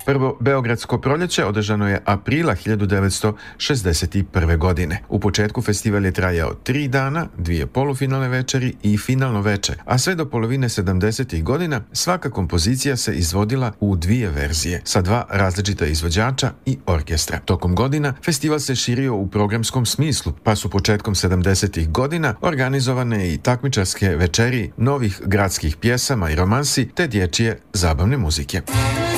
Prvo Beogradsko proljeće održano je aprila 1961. godine. U početku festival je trajao 3 dana, 2 polufinalne večeri i finalno veče, a sve do polovine 70. godina svaka kompozicija se izvodila u 2 verzije, sa 2 različita izvođača i orkestra. Tokom godina festival se širio u programskom smislu, pa su početkom 70. godina organizovane i takmičarske večeri novih gradskih pjesama i romansi te dječje zabavne muzike.